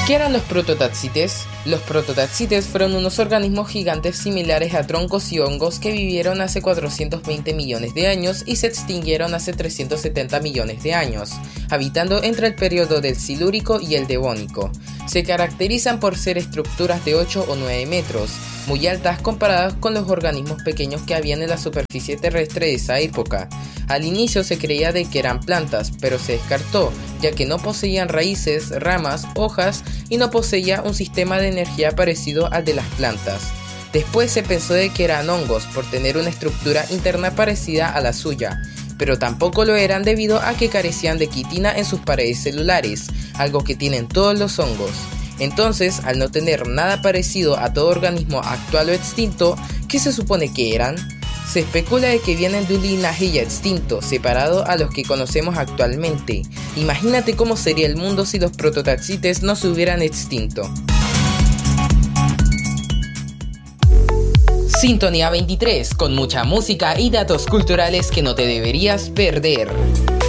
¿Qué eran los prototaxites? Los prototaxites fueron unos organismos gigantes similares a troncos y hongos que vivieron hace 420 millones de años y se extinguieron hace 370 millones de años, habitando entre el periodo del Silúrico y el Devónico. Se caracterizan por ser estructuras de 8 o 9 metros, muy altas comparadas con los organismos pequeños que habían en la superficie terrestre de esa época. Al inicio se creía de que eran plantas, pero se descartó, ya que no poseían raíces, ramas, hojas y no poseía un sistema de energía parecido al de las plantas. Después se pensó de que eran hongos por tener una estructura interna parecida a la suya, pero tampoco lo eran debido a que carecían de quitina en sus paredes celulares, algo que tienen todos los hongos. Entonces, al no tener nada parecido a todo organismo actual o extinto, ¿qué se supone que eran? Se especula de que vienen de un linaje ya extinto, separado a los que conocemos actualmente. Imagínate cómo sería el mundo si los prototaxites no se hubieran extinto. Sintonía 23, con mucha música y datos culturales que no te deberías perder.